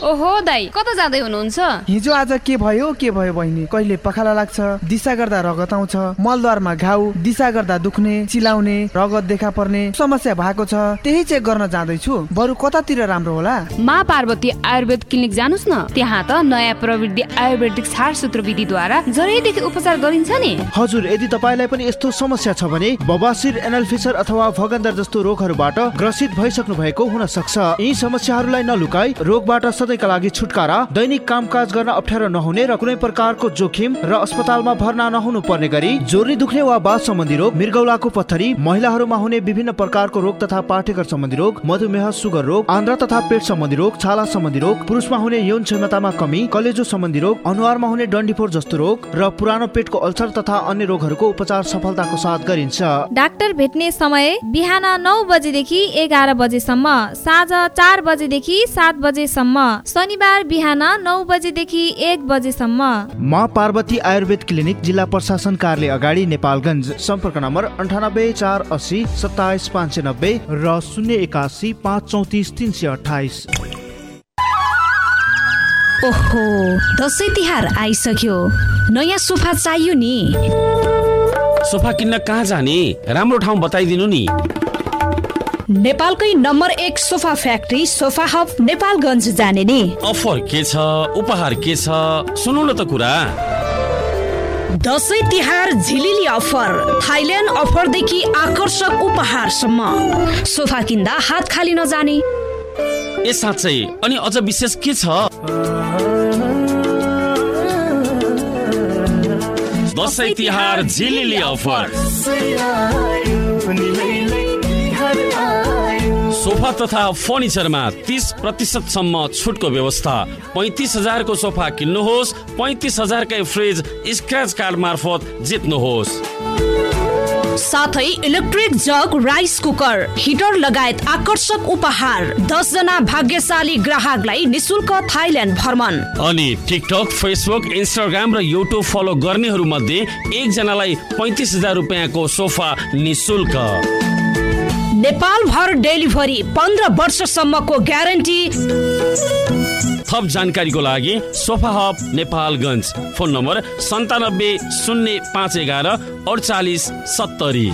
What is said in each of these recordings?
ओहो दाइ, कता जाँदै हुनुहुन्छ? हिजो आज के भयो बहिनी? कहिले पखाला लाग्छ, दिशा गर्दा रगत आउँछ, मलद्वारमा घाउ, दिशा गर्दा दुख्ने, चिलाउने, रगत देखा पर्ने समस्या भएको छ। त्यही चेक गर्न जाँदैछु। बरु कतातिर राम्रो होला? मा पार्वती आयुर्वेद क्लिनिक जानुस् न। त्यहाँ त नयाँ प्रविधि आयुर्वेदिक छारसूत्र विधिद्वारा जरैदेखि उपचार गरिन्छ नि। हजुर, यदि तपाईलाई पनि यस्तो समस्या छ भने बबासिर, एनल फिसर अथवा भगन्दर जस्तो रोगहरूबाट ग्रसित भइसक्नु भएको हुन सक्छ। यी समस्याहरूलाई नलुकाई रोगबाट सधैँका लागि छुटकारा, दैनिक कामकाज गर्न अप्ठ्यारो नहुने र कुनै प्रकारको जोखिम र अस्पतालमा भर्ना नहुनु पर्ने गरी जोर्नी दुख्ने वा बाथ सम्बन्धी रोग, मृगौलाको पत्थरी, महिलाहरूमा हुने विभिन्न प्रकारको रोग तथा पाठेघर सम्बन्धी रोग, मधुमेह, सुगर रोग, आन्द्रा तथा पेट सम्बन्धी रोग, छाला सम्बन्धी रोग, पुरुषमा हुने यौन क्षमतामा कमी, कलेजो सम्बन्धी रोग, अनुहारमा हुने डन्डीफोर जस्तो रोग र पुरानो पेटको अल्सर तथा अन्य रोगहरूको उपचार सफलताको साथ गरिन्छ। डाक्टर भेट्ने समय बिहान 9 बजेदेखि 11 बजेसम्म, साँझ 4 बजेदेखि 7 बजेसम्म, शनिबार बिहान 9 बजेदेखि 1 बजेसम्म। माँ पार्वती आयुर्वेद क्लिनिक, जिल्ला प्रशासन कार्यालय अगाडि, नेपालगञ्ज। सम्पर्क नम्बर 98 480 27 590 र 081 534 328। ओहो, दसैँ तिहार आइसक्यो, नयाँ सोफा चाहियो नि। सोफा किन्न कहाँ जाने? राम्रो ठाउँ बताइदिनु नि। नेपालकै number 1 sofa factory sofa hub Nepalgunj जाने नि। अफर के छ, उपहार के छ, सुन्नु न त कुरा। दसैँ तिहार झिलिली अफर, थाइल्यान्ड अफरदेखि आकर्षक उपहारसम्म। सोफा किन्दा हात खाली नजाने। ए साँच्चै? अनि अझ विशेष के छ? दसैँ तिहार झिलिली अफर। सोफा तथा फर्निचरमा 30% सम्म छुटको व्यवस्था। 35,000 को सोफा किन्नुहोस्, 35,000 कै फ्रिज स्क्रैच कार्ड मार्फत जित्नुहोस्। साथै electric jug, rice cooker, heater लगायत आकर्षक उपहार। 10 जना भाग्यशाली ग्राहकलाई निशुल्क थाइल्यान्ड भ्रमण। अनि टिकटक, फेसबुक, इन्स्टाग्राम र युट्युब फलो गर्नेहरू मध्ये 1 जनालाई 35,000 रुपैयाँको सोफा निशुल्क। नेपाल भर डेलिभरी, 15 वर्षसम्मको ग्यारेन्टी। थप जानकारीको लागि sofa hub Nepalgunj, phone number 97 0511 48 70।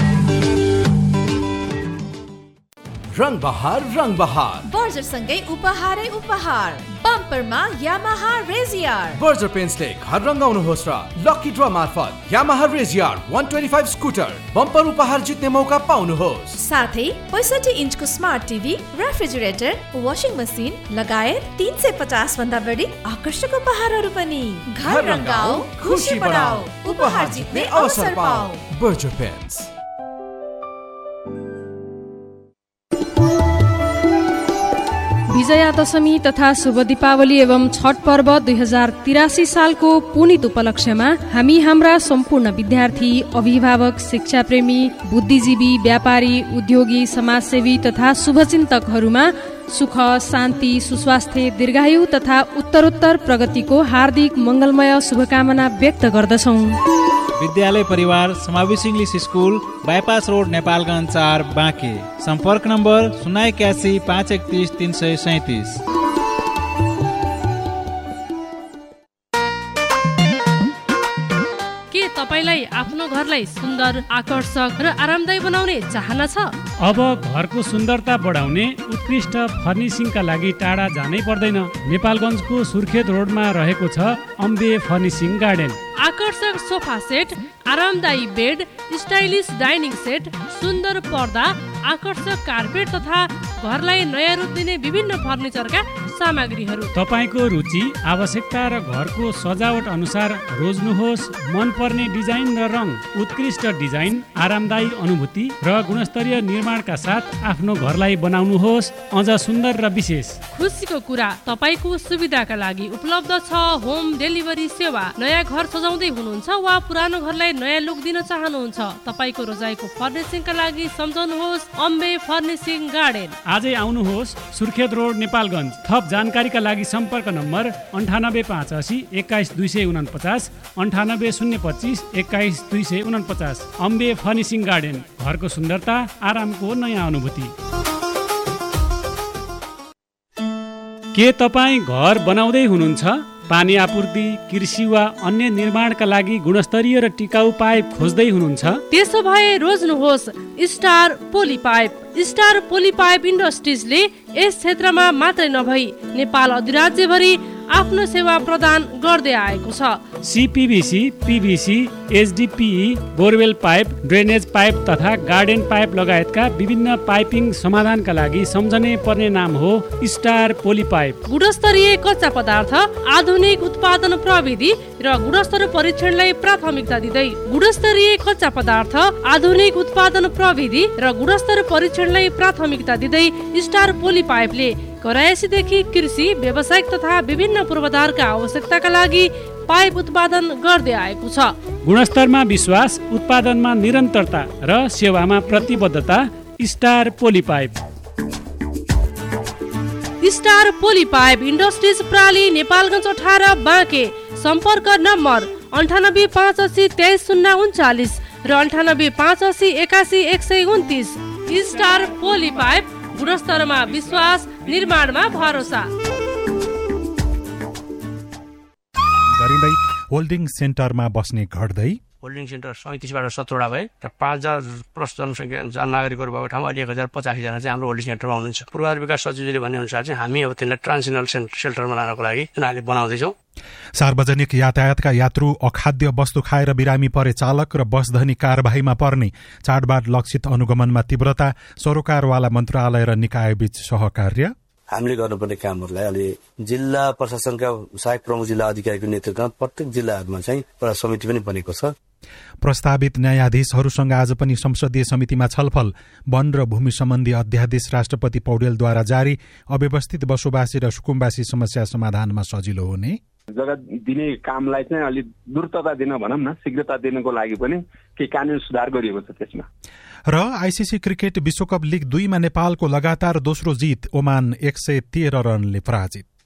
रंग बहार बर्जरसँगै उपहारै उपहार। बम्परमा यामाहा रेजियर। बर्जर पेन्ट्सले घर रंगाउनुहोस् र लकी ड्र मार्फत यामाहा रेजियर 125 स्कुटर बम्पर उपहार जित्ने मौका पाउनुहोस्। साथै 65 इन्चको smart TV, refrigerator, washing machine लगायत 350 भन्दा बढी आकर्षक उपहारहरू पनि। घर रंगाऊ, खुशी बढाऊ, उपहार जित्ने अवसर पाऊ। Berger paints. विजया दशमी तथा शुभ दीपावली एवं छठ पर्व 2083 सालको पुनित उपलक्ष्यमा हामी हाम्रा सम्पूर्ण विद्यार्थी, अभिभावक, शिक्षाप्रेमी, बुद्धिजीवी, व्यापारी, उद्योगी, समाजसेवी तथा शुभचिन्तकहरूमा सुख, शान्ति, सुस्वास्थ्य, दीर्घायु तथा उत्तरोत्तर प्रगतिको हार्दिक मङ्गलमय शुभकामना व्यक्त गर्दछौँ। विद्यालय परिवार समावेशी English school, bypass road, Nepalgunj 4, Banke. सम्पर्क नम्बर 081 531 337। के तपाईलाई आफ्नो घरलाई सुन्दर, आकर्षक र आरामदायी बनाउने चाहना छ? अब घरको सुन्दरता बढाउने उत्कृष्ट फर्निसिङका लागि टाढा जानै पर्दैन। नेपालगञ्जको सुर्खेत रोडमा रहेको छ अम्बे फर्निसिङ गार्डन। आकर्षक सोफा सेट, आरामदायी बेड, स्टाइलिस डाइनिङ सेट, सुन्दर पर्दा, आकर्षक कार्पेट तथा घरलाई नयाँ रूप दिने विभिन्न फर्निचरका सामग्रीहरू। तपाईको रुचि, आवश्यकता र घरको सजावट अनुसार रोज्नुहोस्। मनपर्ने डिजाइन र रङ, उत्कृष्ट डिजाइन, आरामदायी अनुभूति र गुणस्तरीय निर्माणका साथ आफ्नो घरलाई बनाउनुहोस् अझ सुन्दर र विशेष। खुसीको कुरा, तपाईको सुविधाका लागि उपलब्ध छ होम डेलिभरी सेवा। नयाँ घर सजाउँदै हुनुहुन्छ वा पुरानो घरलाई नयाँ लुक दिन चाहनुहुन्छ? तपाईको रोजाइको फर्निसिङका लागि सम्झनुहोस् अम्बे फर्निसिङ गार्डन। आजै आउनुहोस् सुर्खेत रोड, नेपालगञ्ज। थप जानकारीका लागि सम्पर्क नम्बर 98 580 21 249, 98 025 21 249। अम्बे फर्निसिङ गार्डन, घरको सुन्दरता, आरामको नयाँ अनुभूति। के तपाईँ घर बनाउँदै हुनुहुन्छ? पानी आपूर्ति, कृषि वा अन्य निर्माणका लागि गुणस्तरीय र टिकाउ पाइप खोज्दै हुनुहुन्छ? त्यसो भए रोज्नुहोस् स्टार पोली पाइप। स्टार पोली पाइप इन्डस्ट्रिजले यस क्षेत्रमा मात्रै नभई नेपाल अधिराज्यभरि आफ्नो सेवा प्रदान गर्दै आएको छ। सिपिभिसी, PVC, एचडिपिई, borewell pipe, drainage pipe तथा गार्डन पाइप लगायतका विभिन्न पाइपिङ समाधानका लागि सम्झने पर्ने नाम हो स्टार पोली पाइप। गुणस्तरीय कच्चा पदार्थ, आधुनिक उत्पादन प्रविधि र गुणस्तर परीक्षणलाई प्राथमिकता दिँदै गुणस्तरीय कच्चा पदार्थ, आधुनिक उत्पादन प्रविधि र गुणस्तर परीक्षणलाई प्राथमिकता दिँदै स्टार पोली पाइपले कराएसीदेखि कृषि, व्यावसायिक तथा विभिन्न पूर्वाधारका आवश्यकताका लागि पाइप उत्पादन गर्दै आएको छ। गुणस्तरमा विश्वास, उत्पादनमा निरन्तरता र सेवामा प्रतिबद्धता। स्टार पोली पाइप। स्टार पोली पाइप इन्डस्ट्रिज प्राली, नेपालगञ्ज 18 बाँके। सम्पर्क नम्बर 9858833039 र 9858818129। स्टार पोली पाइप, गुणस्तरमा विश्वास, निर्माणमा भरोसा। गरिँदै होल्डिङ सेन्टरमा बस्ने घट्दै होल्डिङ सेन्टर 37बाट 17वटा भए र 5000 प्लस जनसङ्ख्या नागरिकहरू भएको ठाउँमा अहिले 1085 जना चाहिँ हाम्रो होल्डिङ सेन्टरमा हुनुहुन्छ। पूर्वाधार विकास सचिवले भने अनुसार चाहिँ हामी अब त्यसलाई ट्रान्जिसनल सेल्टरमा लानको लागि उनीहरूले बनाउँदैछौँ। सार्वजनिक यातायातका यात्रु अखाद्य वस्तु खाएर बिरामी परे चालक र बस धनी कारबाहीमा पर्ने चाडबाड लक्षित अनुगमनमा तीव्रता, सरोकारवाला मन्त्रालय र निकायबीच सहकार्य। हामीले गर्नुपर्ने कामहरूलाई अहिले जिल्ला प्रशासनका सहायक प्रमुख जिल्ला अधिकारीको नेतृत्वमा प्रत्येक जिल्लाहरूमा चाहिँ एउटा समिति पनि बनेको छ। प्रस्तावित न्यायाधीशहरूसँग आज पनि संसदीय समितिमा छलफल। वन र भूमि सम्बन्धी अध्यादेश राष्ट्रपति पौडेलद्वारा जारी। अव्यवस्थित बसोबासी र सुकुम्बासी समस्या समाधानमा सजिलो हुने। जग्गा दिने कामलाई चाहिँ अलि द्रुतता दिन भनौँ न, शीघ्रता दिनको लागि पनि केही कानुन सुधार गरिएको छ त्यसमा। र आइसिसी क्रिकेट विश्वकप लिग 2 मा नेपालको लगातार दोस्रो जित। ओमान 113 रनले पराजित।